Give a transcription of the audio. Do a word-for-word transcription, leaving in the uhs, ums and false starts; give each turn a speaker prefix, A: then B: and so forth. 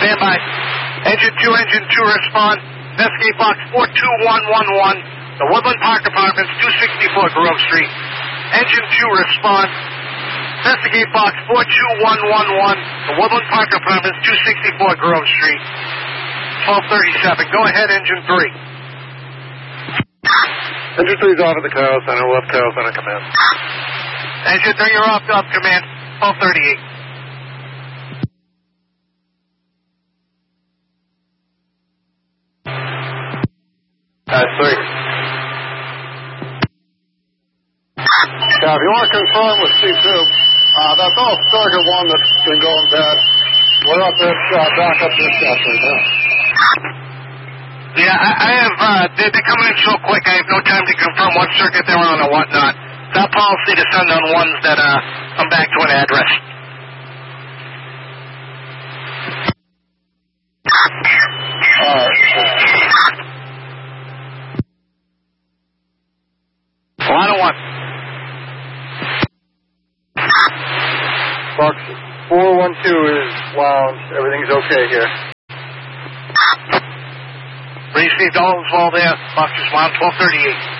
A: stand by. Engine two, engine two, respond. Investigate box four two one one one, the Woodland Park Apartments, two sixty-four Grove Street. Engine two, respond. Investigate box four two one one one, the Woodland Park Apartments, two sixty-four Grove Street. twelve thirty-seven. Go ahead, engine three.
B: Engine three is off at the Carroll Center, left Carroll Center command.
A: Engine three, you're off, up command, twelve thirty-eight.
B: That's three. Yeah, if you want to confirm with C two, uh, that's all Stargate one that's been going bad. We're up this, uh, back up this shaft right now.
A: Yeah, I, I have, uh, they're, they're coming in so quick, I have no time to confirm what circuit they're on or whatnot. It's our policy to send on ones that, uh, come back to an address.
B: Alright.
A: Line of one.
B: Box four one two is lounge. Everything's okay here.
A: Received all is well there. Box is wound, twelve thirty-eight.